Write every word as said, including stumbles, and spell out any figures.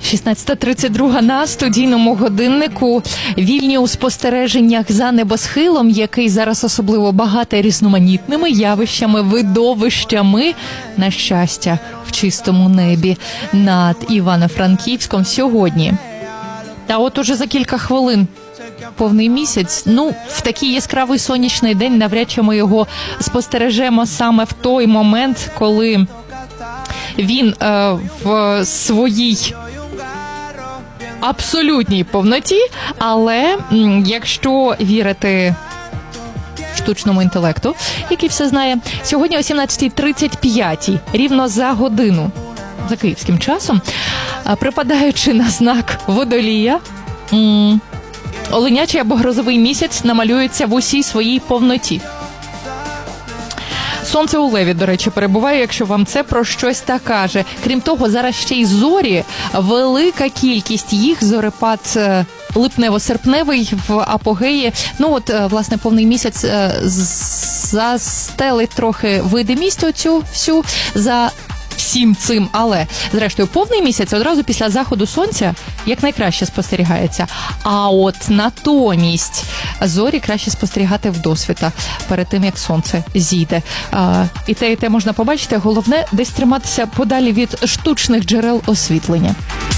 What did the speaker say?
шістнадцята тридцять два на студійному годиннику. Вільні у спостереженнях за небосхилом, який зараз особливо багатий різноманітними явищами, видовищами, на щастя, в чистому небі над Івано-Франківськом сьогодні. Та от уже за кілька хвилин повний місяць. Ну, в такий яскравий сонячний день навряд чи ми його спостережемо саме в той момент, коли він е, в своїй абсолютній повноті, але м, якщо вірити штучному інтелекту, який все знає, сьогодні о сімнадцята тридцять п'ять, рівно за годину, за київським часом, припадаючи на знак Водолія, м, оленячий або грозовий місяць намалюється в усій своїй повноті. Сонце у Леві, до речі, перебуває, якщо вам це про щось так каже. Крім того, зараз ще й зорі, велика кількість їх, зорепад липнево-серпневий в апогеї. Ну от, власне, повний місяць застелить трохи видимість оцю всю за всім цим, але, зрештою, повний місяць одразу після заходу сонця як найкраще спостерігається. А от натомість зорі краще спостерігати вдосвіта перед тим, як сонце зійде. А, і те, і те можна побачити. Головне, десь триматися подалі від штучних джерел освітлення.